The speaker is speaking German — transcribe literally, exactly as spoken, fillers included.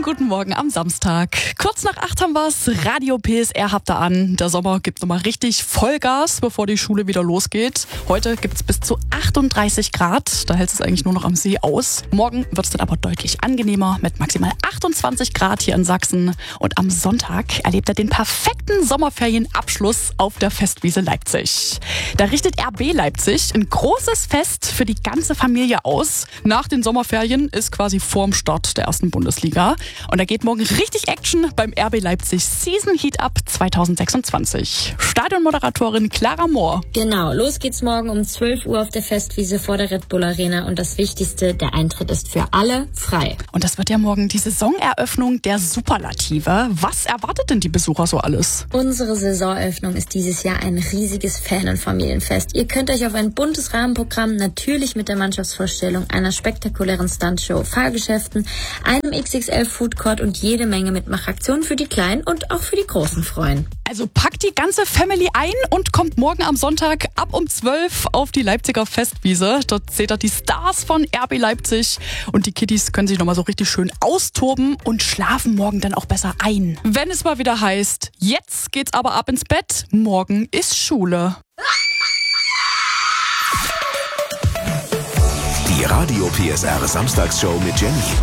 guten Morgen am Samstag. Kurz nach acht haben wir's. Radio P S R habt ihr an. Der Sommer gibt nochmal richtig Vollgas, bevor die Schule wieder losgeht. Heute gibt's bis zu achtunddreißig Grad. Da hält es eigentlich nur noch am See aus. Morgen wird's dann aber deutlich angenehmer mit maximal achtundzwanzig Grad hier in Sachsen. Und am Sonntag erlebt er den perfekten Sommerferienabschluss auf der Festwiese Leipzig. Da richtet R B Leipzig ein großes Fest für die ganze Familie aus. Nach den Sommerferien ist quasi vorm Start der ersten Bundesliga. Und da geht morgen richtig Action beim R B Leipzig Season Heat Up zwanzig sechsundzwanzig. Stadionmoderatorin Clara Mohr. Genau, los geht's morgen um zwölf Uhr auf der Festwiese vor der Red Bull Arena. Und das Wichtigste, der Eintritt ist für alle frei. Und das wird ja morgen die Saisoneröffnung der Superlative. Was erwartet denn die Besucher so alles? Unsere Saisoneröffnung ist dieses Jahr ein riesiges Fan- und Familienfest. Ihr könnt euch auf ein buntes Rahmenprogramm, natürlich mit der Mannschaftsvorstellung, einer spektakulären Stuntshow, Fahrgeschäften, einem X X L Foodcourt und jede Menge Mitmachaktionen für die Kleinen und auch für die Großen freuen. Also packt die ganze Family ein und kommt morgen am Sonntag ab um zwölf auf die Leipziger Festwiese. Dort seht ihr die Stars von R B Leipzig und die Kiddies können sich nochmal so richtig schön austoben und schlafen morgen dann auch besser ein. Wenn es mal wieder heißt, jetzt geht's aber ab ins Bett, morgen ist Schule. Die Radio P S R Samstagsshow mit Jenny.